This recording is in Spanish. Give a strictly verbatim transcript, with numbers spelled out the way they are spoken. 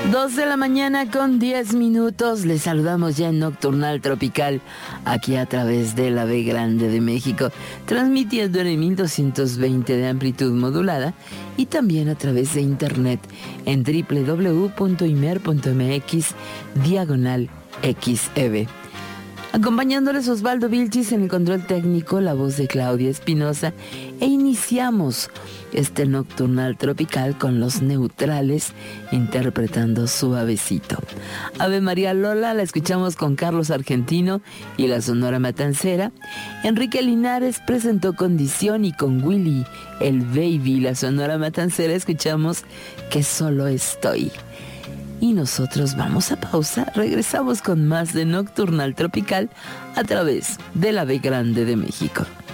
Dos de la mañana con diez minutos. Les saludamos ya en Nocturnal Tropical, aquí a través de la B Grande de México, transmitiendo en el mil doscientos veinte de amplitud modulada y también a través de internet en doble u doble u doble u punto imer punto eme equis diagonal equis e be. Acompañándoles Osvaldo Vilchis en el control técnico, la voz de Claudia Espinosa, e iniciamos este Nocturnal Tropical con Los Neutrales interpretando Suavecito. Ave María Lola la escuchamos con Carlos Argentino y la Sonora Matancera. Enrique Linares presentó Condición y con Willy el Baby, la Sonora Matancera, escuchamos Que Solo Estoy. Y nosotros vamos a pausa, regresamos con más de Nocturnal Tropical a través de la B Grande de México.